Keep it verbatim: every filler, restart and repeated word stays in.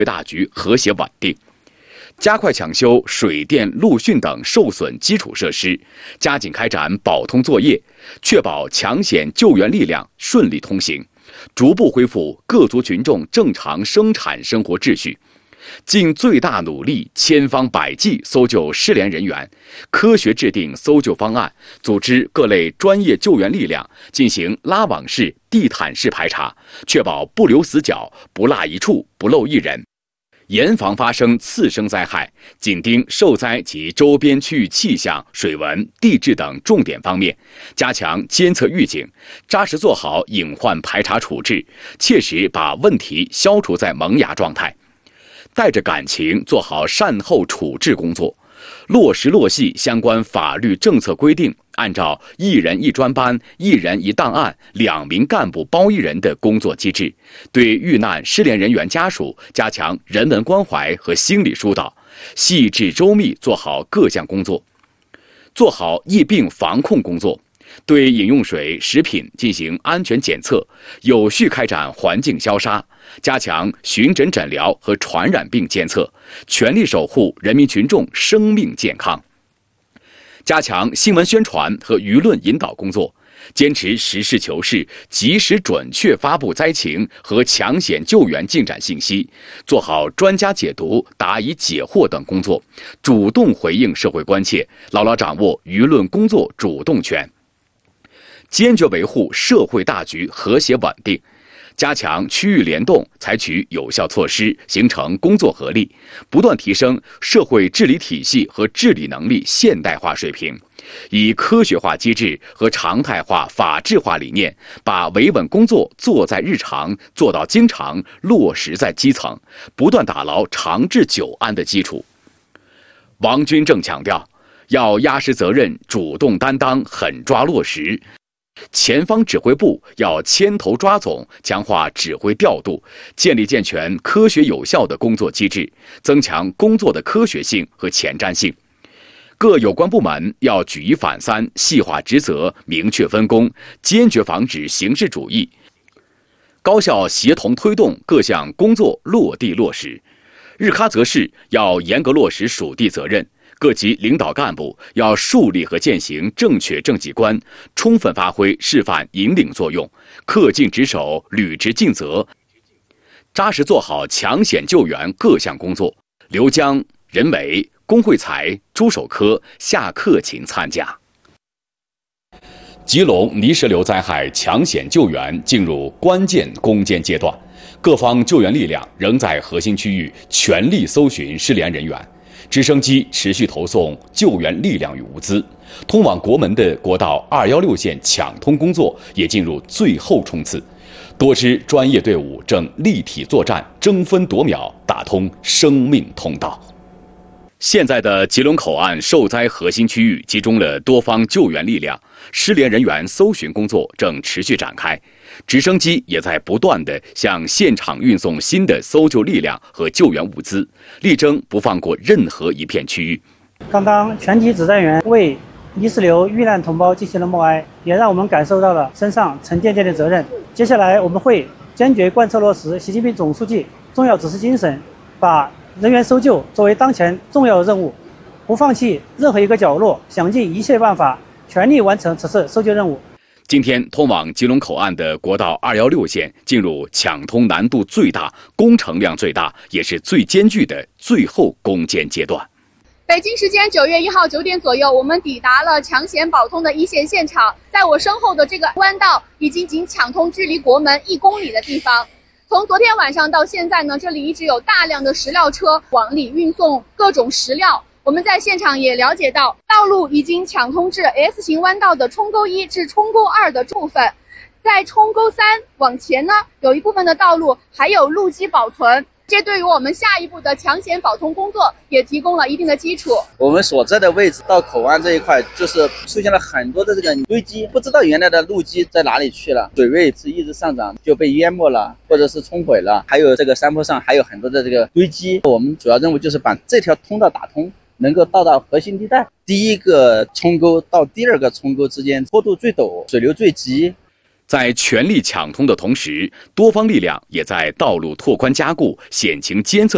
大局和谐稳定。加快抢修水电、路讯等受损基础设施，加紧开展保通作业，确保抢险救援力量顺利通行，逐步恢复各族群众正常生产生活秩序。尽最大努力，千方百计搜救失联人员，科学制定搜救方案，组织各类专业救援力量进行拉网式、地毯式排查，确保不留死角，不落一处，不漏一人。严防发生次生灾害，紧盯受灾及周边区域气象、水文、地质等重点方面，加强监测预警，扎实做好隐患排查处置，切实把问题消除在萌芽状态。带着感情做好善后处置工作，落实落细相关法律政策规定，按照一人一专班、一人一档案、两名干部包一人的工作机制，对遇难失联人员家属加强人文关怀和心理疏导，细致周密做好各项工作，做好疫病防控工作。对饮用水、食品进行安全检测，有序开展环境消杀，加强巡诊诊疗和传染病监测，全力守护人民群众生命健康。加强新闻宣传和舆论引导工作，坚持实事求是、及时准确发布灾情和抢险救援进展信息，做好专家解读、答疑解惑等工作，主动回应社会关切，牢牢掌握舆论工作主动权。坚决维护社会大局和谐稳定，加强区域联动，采取有效措施，形成工作合力，不断提升社会治理体系和治理能力现代化水平，以科学化机制和常态化法治化理念，把维稳工作做在日常，做到经常，落实在基层，不断打牢长治久安的基础。王军正强调，要压实责任，主动担当，狠抓落实。前方指挥部要牵头抓总，强化指挥调度，建立健全科学有效的工作机制，增强工作的科学性和前瞻性。各有关部门要举一反三，细化职责，明确分工，坚决防止形式主义，高效协同推动各项工作落地落实。日喀则市要严格落实属地责任，各级领导干部要树立和践行正确政绩观，充分发挥示范引领作用，恪尽职守，履职尽责，扎实做好抢险救援各项工作。刘江、任伟、龚慧才、朱守科下课勤参加。吉隆泥石流灾害抢险救援进入关键攻坚阶段，各方救援力量仍在核心区域全力搜寻失联人员，直升机持续投送救援力量与物资，通往国门的国道二一六线抢通工作也进入最后冲刺，多支专业队伍正立体作战，争分夺秒打通生命通道。现在的吉隆口岸受灾核心区域集中了多方救援力量，失联人员搜寻工作正持续展开，直升机也在不断地向现场运送新的搜救力量和救援物资，力争不放过任何一片区域。 刚刚全体指战员为泥石流遇难同胞进行了默哀，也让我们感受到了身上沉甸甸的责任。接下来我们会坚决贯彻落实习近平总书记重要指示精神，把人员搜救作为当前重要的任务，不放弃任何一个角落，想尽一切办法，全力完成此次搜救任务。 今天通往吉隆口岸的国道二一六线进入抢通难度最大、工程量最大，也是最艰巨的最后攻坚阶段。 北京时间九月一号九点左右，我们抵达了抢险保通的一线现场。在我身后的这个弯道已经仅抢通距离国门一公里的地方。从昨天晚上到现在呢，这里一直有大量的石料车往里运送各种石料。我们在现场也了解到，道路已经抢通至 S 型弯道的冲沟一至冲沟二的部分，在冲沟三往前呢，有一部分的道路还有路基保存。这对于我们下一步的抢险保通工作也提供了一定的基础。 我们所在的位置到口岸这一块，就是出现了很多的这个堆积，不知道原来的路基在哪里去了，水位是一直上涨，就被淹没了，或者是冲毁了。还有这个山坡上还有很多的这个堆积，我们主要任务就是把这条通道打通，能够到达核心地带。第一个冲沟到第二个冲沟之间坡度最陡，水流最急。 在全力抢通的同时，多方力量也在道路拓宽加固、险情监测